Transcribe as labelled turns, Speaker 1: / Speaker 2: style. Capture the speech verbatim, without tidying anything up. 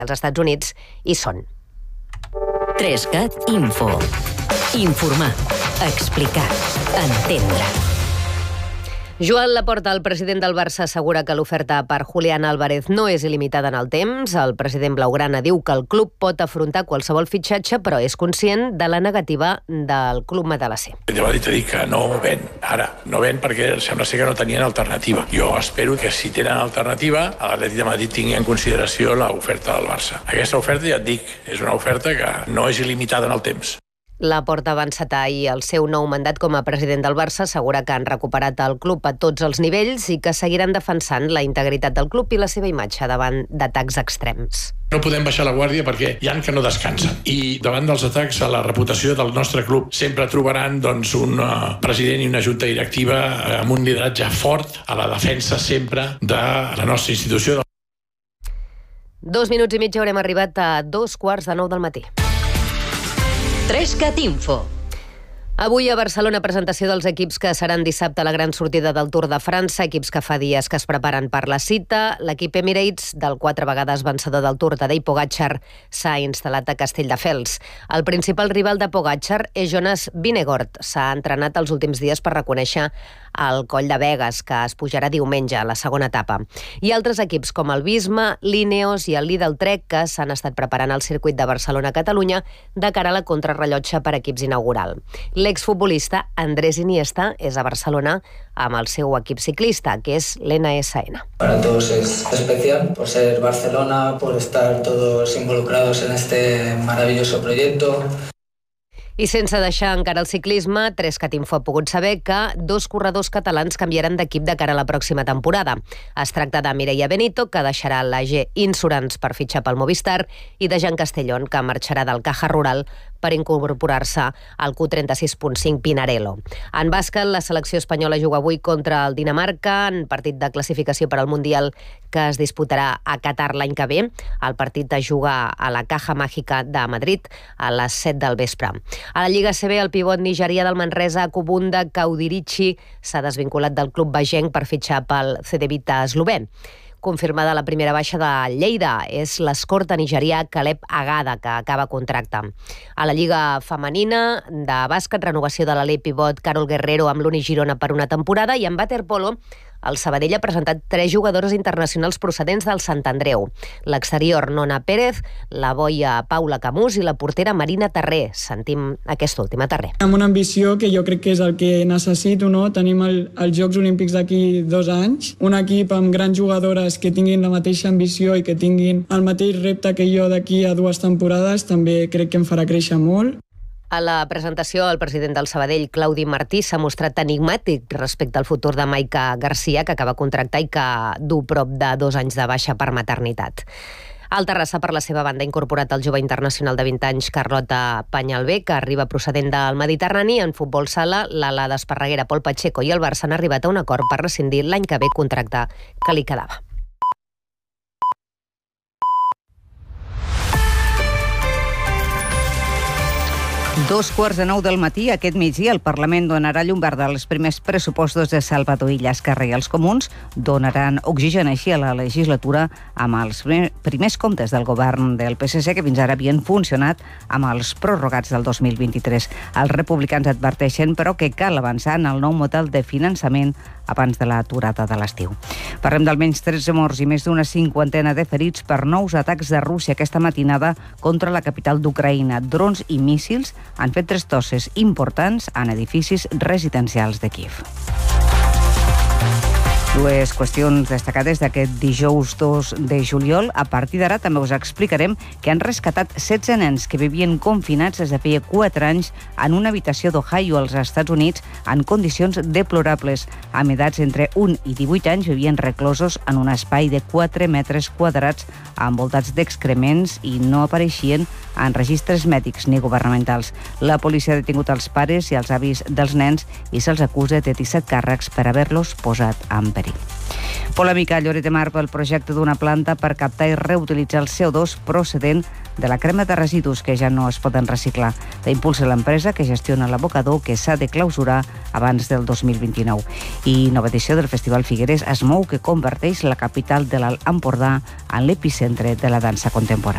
Speaker 1: als Estats Units hi són.
Speaker 2: tres cat Info. Informar, explicar, entendre.
Speaker 1: Joan Laporta, el president del Barça, assegura que l'oferta per Julián Álvarez no és il·limitada en el temps. El president blaugrana diu que el club pot afrontar qualsevol fitxatge, però és conscient de la negativa del club madalasser.
Speaker 3: Ja va dir que no ven, ara no ven perquè sembla ser que no tenien alternativa. Jo espero que si tenen alternativa, l'Atlètic de Madrid tingui en consideració l'oferta del Barça. Aquesta oferta, ja et dic, és una oferta que no és il·limitada en el temps.
Speaker 1: Laporta va encetar ahir el seu nou mandat com a president del Barça, assegura que han recuperat el club a tots els nivells i que seguiran defensant la integritat del club i la seva imatge davant d'atacs extrems.
Speaker 3: No podem baixar la guàrdia perquè hi ha que no descansen. I davant dels atacs a la reputació del nostre club sempre trobaran doncs, un uh, president i una junta directiva amb un lideratge fort a la defensa sempre de la nostra institució.
Speaker 1: Dos minuts i mig haurem arribat a dos quarts de nou del matí.
Speaker 2: tres cat Info.
Speaker 1: Avui a Barcelona, presentació dels equips que seran dissabte a la gran sortida del Tour de França, equips que fa dies que es preparen per la cita. L'equip Emirates, del quatre vegades vencedor del Tour, Tadej Pogačar, s'ha instal·lat a Castelldefels. El principal rival de Pogačar és Jonas Vingegaard. S'ha entrenat els últims dies per reconèixer el Coll de Begues, que es pujarà diumenge a la segona etapa. I altres equips com el Visma, l'Ineos i el Lidl Trek, que s'han estat preparant el circuit de Barcelona-Catalunya de cara a la contrarrellotge per equips inaugural. L'exfutbolista Andrés Iniesta és a Barcelona amb el seu equip ciclista, que és l'N S N.
Speaker 4: Para todos es especial por ser Barcelona, por estar todos involucrados en este maravilloso proyecto.
Speaker 1: I sense deixar encara el ciclisme, tres cat Info ha pogut saber que dos corredors catalans canviaran d'equip de cara a la pròxima temporada. Es tracta de Mireia Benito, que deixarà l'A G Insurance per fitxar pel Movistar, i de Jean Castellón, que marxarà del Caja Rural per incorporar-se al Q trenta-sis punt cinc Pinarello. En bàsquet, la selecció espanyola juga avui contra el Dinamarca en partit de classificació per al Mundial que es disputarà a Qatar l'any que ve. El partit es juga a la Caja Mágica de Madrid a les set del vespre. A la Lliga A C B, el pivot nigerià del Manresa, Kubunda Kaudirichi, s'ha desvinculat del club bagenc per fitxar pel Cedevita eslovè. Confirmada la primera baixa de Lleida, és l'escorta nigerià Caleb Agada, que acaba contracte. A la Lliga Femenina de bàsquet, renovació de l'A L E pivot Carol Guerrero amb l'Uni Girona per una temporada, i en waterpolo el Sabadell ha presentat tres jugadores internacionals procedents del Sant Andreu. L'exterior Nona Pérez, la boia Paula Camus i la portera Marina Terré. Sentim aquesta última, Terré.
Speaker 5: Amb una ambició que jo crec que és el que necessito, no? Tenim el, els Jocs Olímpics d'aquí dos anys, un equip amb grans jugadores que tinguin la mateixa ambició i que tinguin el mateix repte que jo d'aquí a dues temporades, també crec que em farà créixer molt.
Speaker 1: A la presentació, el president del Sabadell, Claudi Martí, s'ha mostrat enigmàtic respecte al futur de Maica Garcia, que acaba contractar i que du prop de dos anys de baixa per maternitat. El Terrassa, per la seva banda, ha incorporat el jove internacional de vint anys, Carlota Peñalbé, que arriba procedent del Mediterrani. En futbol sala, l'ala d'Esparreguera, Pol Pacheco i el Barça han arribat a un acord per rescindir l'any que ve contracte que li quedava.
Speaker 6: Dos quarts de nou del matí, aquest migdia, el Parlament donarà llum verda als primers pressupostos de Salvador Illa. Esquerra i els comuns donaran oxigen així a la legislatura amb els primers comptes del govern del P S C, que fins ara havien funcionat amb els prorrogats del dos mil vint-i-tres. Els republicans adverteixen, però, que cal avançar en el nou model de finançament abans de l'aturada de l'estiu. Parlem d'almenys tretze morts i més d'una cinquantena de ferits per nous atacs de Rússia aquesta matinada contra la capital d'Ucraïna. Drons i míssils han fet trastosses importants en edificis residencials de Kíev. Dues qüestions destacades d'aquest dijous dos de juliol. A partir d'ara també us explicarem que han rescatat setze nens que vivien confinats des de feia quatre anys en una habitació d'Ohio als Estats Units en condicions deplorables. Amb edats entre un i divuit anys vivien reclosos en un espai de quatre metres quadrats envoltats d'excrements i no apareixien en registres mèdics ni governamentals. La policia ha detingut els pares i els avis dels nens i se'ls acusa de disset càrrecs per haver-los posat en perill. Polèmica a Lloret de Mar pel projecte d'una planta per captar i reutilitzar el C O dos procedent de la crema de residus que ja no es poden reciclar. La impulsa l'empresa que gestiona l'abocador que s'ha de clausurar abans del dos mil vint-i-nou. I nova edició del Festival Figueres es mou que converteix la capital de l'Alt Empordà en l'epicentre de la dansa contemporània.